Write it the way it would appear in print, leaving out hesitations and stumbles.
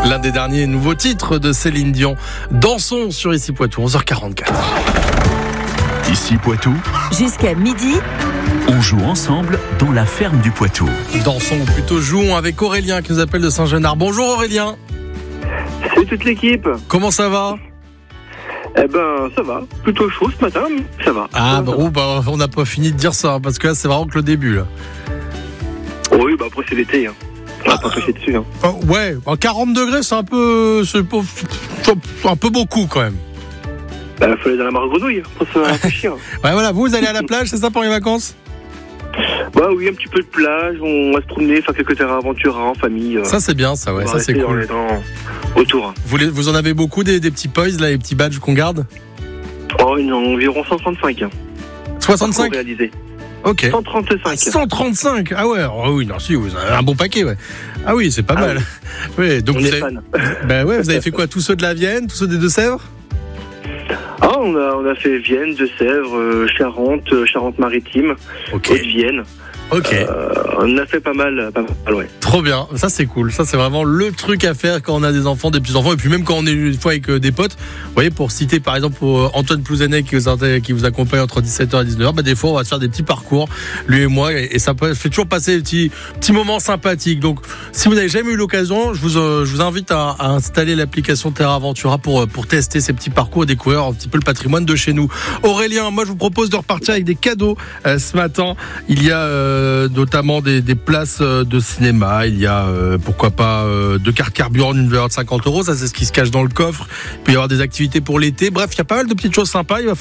L'un des derniers nouveaux titres de Céline Dion. Dansons sur Ici Poitou, 11h44. Ici Poitou, Jusqu'à midi, on joue ensemble dans la ferme du Poitou. Dansons, ou plutôt jouons avec Aurélien qui nous appelle de Saint-Genard. Bonjour Aurélien. Salut toute l'équipe. Comment ça va? Eh ben, ça va. Plutôt chaud ce matin, mais ça va. Ah, ça va. on n'a pas fini de dire ça, parce que là, c'est vraiment que le début, là. Oui, bah après c'est l'été. On va pas passer dessus. Ouais, 40 degrés, c'est un peu beaucoup quand même. Bah, faut aller dans la mare grenouille pour se rafraîchir. Ouais, voilà, vous allez à la plage, c'est ça pour les vacances? Bah oui, un petit peu de plage, on va se promener, faire quelques terrains aventura en famille. Ça, c'est bien, ça, ouais, ça, c'est cool. Autour. Vous en avez beaucoup des petits poys, là, les petits badges qu'on garde? Oh, environ 135. 65? Réalisé. Ok. 135. 135. Ah ouais, oh oui, non, si, vous avez un bon paquet, ouais. Ah oui, c'est pas mal. Oui, donc on est fans. Ben ouais, vous avez fait quoi? Tous ceux de la Vienne, tous ceux des Deux-Sèvres? Ah, on a fait Vienne, Deux-Sèvres, Charente-Maritime, Ok. Haute-Vienne. Ok. On a fait pas mal, ouais. Trop bien, ça c'est cool, ça c'est vraiment le truc à faire quand on a des enfants, des petits-enfants, et puis même quand on est une fois avec des potes. Vous voyez, pour citer par exemple Antoine Plouzanet qui vous accompagne entre 17h et 19h, bah des fois on va se faire des petits parcours, lui et moi, et ça fait toujours passer des petits moments sympathiques. Donc si vous n'avez jamais eu l'occasion, je vous invite à installer l'application Terra Aventura pour tester ces petits parcours et découvrir un petit peu le patrimoine de chez nous. Aurélien, moi je vous propose de repartir avec des cadeaux ce matin. Il y a notamment des places de cinéma, il y a pourquoi pas 2 cartes carburant d'une valeur de 50 €, ça c'est ce qui se cache dans le coffre. Il peut y avoir des activités pour l'été, bref il y a pas mal de petites choses sympas.